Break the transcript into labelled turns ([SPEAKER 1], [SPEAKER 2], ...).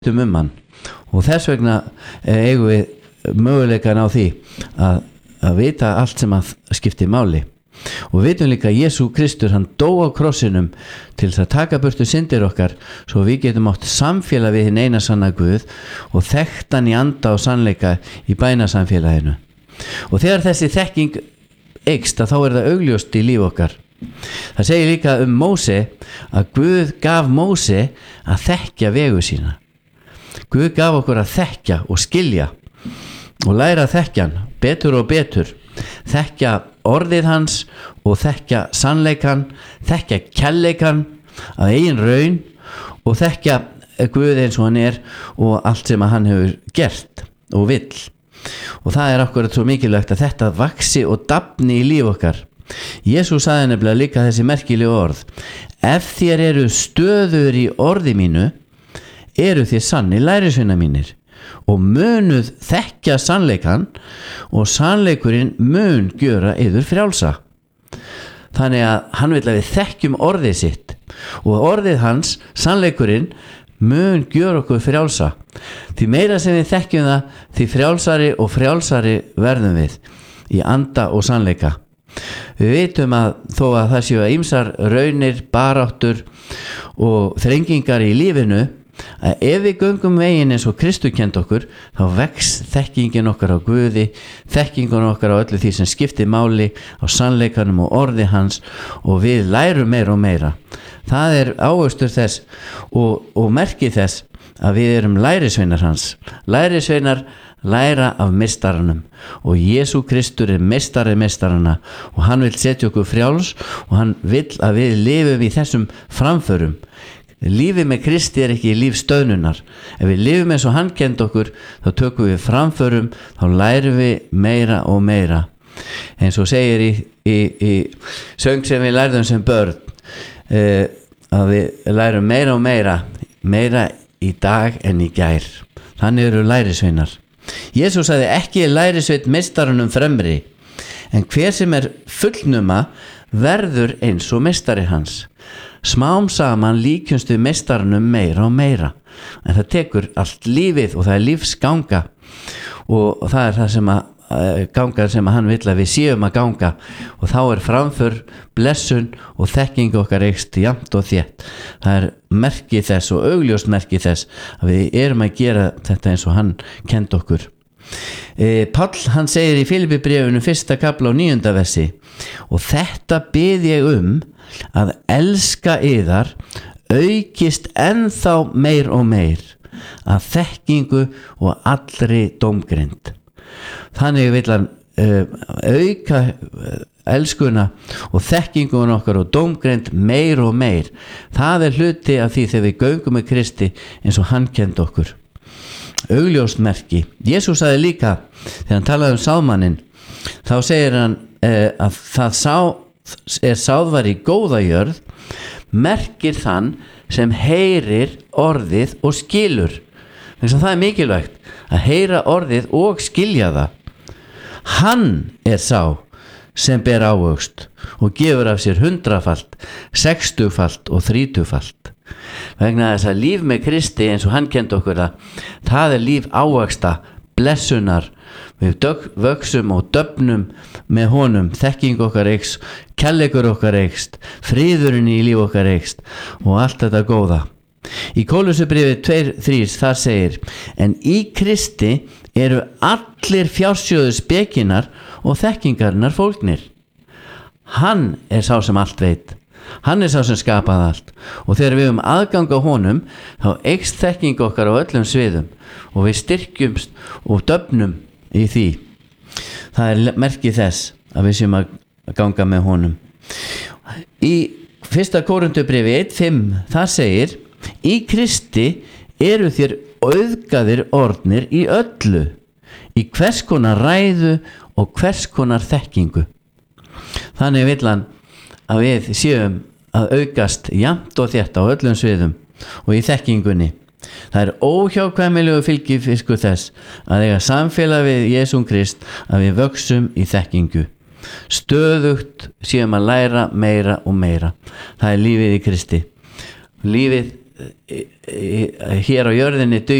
[SPEAKER 1] hann og þess vegna eigum við möguleikan á því að vita allt sem að skipti máli og við vitum líka að Jesú Kristur hann dó á krossinum til þess að taka burtu syndir okkar svo við getum átt samfélag við hinn eina sanna Guð og þekkt hann í anda og sannleika í bænasamfélaginu og þegar þessi þekking eykst þá það augljóst í líf okkar. Það segir líka Móse að Guð gaf Móse að þekkja vegu sína. Guð gaf okkur að þekkja og skilja og læra að þekkja hann betur og betur, þekkja orðið hans og þekkja sannleikan, þekkja kærleikan að eigin raun og þekkja Guð eins og hann og allt sem hann hefur gert og vill. Og það akkurat svo mikilvægt að þetta vaxi og dafni í líf okkar. Jesús sagði nefnilega líka þessi merkilegu orð: ef þér eru stöður í orði mínu, eru þér sannir lærisveinar mínir og munuð þekkja sannleikan og sannleikurinn mun gjöra yður frjálsa. Þannig að hann vill að við þekkjum orðið sitt og orðið hans, sannleikurinn, mun gjöra okkur frjálsa. Því meira sem við þekkjum það, því frjálsari verðum við í anda og sannleika. Við vitum að þó að það séu að ýmsar raunir, baráttur og þrengingar í lífinu, að ef við göngum veginn eins og Kristur kennt okkur, þá vex þekkingin okkar á Guði, þekkingin okkar á öllu því sem skiptir máli, á sannleikanum og orði hans og við lærum meira og meira. Það ávöxtur þess og merki þess að við erum lærisveinar hans. Lærisveinar læra af meistaranum og Jesú Kristur meistari meistaranna og hann vil setja okkur frjáls og hann vil að við lifum í þessum framförum. Lífið með Kristi ekki líf stöðnunar. Ef við lifum eins og hann kennt okkur, þá tökum við framförum, þá lærum við meira og meira. Eins og segir í söng sem við lærðum sem börn, að við lærum meira og meira í dag en í gær. Þannig eru lærisveinar. Jesús sagði ekki lærisveit meistaranum fremri, en hver sem fullnuma verður eins og meistari hans. Smám saman líkjumst við meistaranum meira og meira, en það tekur allt lífið og það lífsganga og það það sem gangar sem hann vill að við séum að ganga og þá framför, blessun og þekking okkar eykst jafnt og þétt. Það merki þess og augljóst merki þess að við erum að gera þetta eins og hann kennt okkur. Páll hann segir í Filippibréfinu 1. kafla á 9. versi: og þetta bið ég að elska yðar aukist ennþá meir og meir að þekkingu og allri dómgreind. Þannig vill hann auka elskuna og þekkingun okkar og dómgreind meir og meir. Það hluti af því þegar við göngum með Kristi eins og hann kennt okkur. Augljóst merki. Jesús sagði líka þegar hann talaði sálmanninn, þá segir hann að það sáðvar í góða jörð merkir þann sem heyrir orðið og skilur. Þess að það mikilvægt að heyra orðið og skilja það. Hann sá sem ber ávöxt og gefur af sér 100-falt, 60-falt og 30-falt. Vegna þess að líf með Kristi eins og hann kennt okkur það líf ávöxta, blessunar, við vöxum og döfnum með honum, þekking okkar eykst, kærleikur okkar eykst, friðurinn í líf okkar eykst og allt þetta góða. Í Kólussubréfi 2:3 þar segir: en í Kristi eru allir fjársjóðu spekinar og þekkingarinnar fólgnir. Hann sá sem allt veit. Hann sá sem skapaði allt og þegar við aðgang á honum þá eykst þekking okkar á öllum sviðum og við styrkjumst og döfnum í því. Það merki þess að við séum að ganga með honum. Í 1. Kórinthubréfi 1:5 þar segir: í Kristi eru þér auðgaðir orðnir í öllu, í hvers konar ræðu og hvers konar þekkingu. Þannig vill hann að við séum að aukast jafnt og þétt á öllum sviðum og í þekkingunni. Það óhjákvæmilegu fylgifiskur þess að eiga samfélag við Jesú Krist að við vöxum í þekkingu. Stöðugt séum að læra meira og meira. Það lífið í Kristi. Lífið hér á jörðinni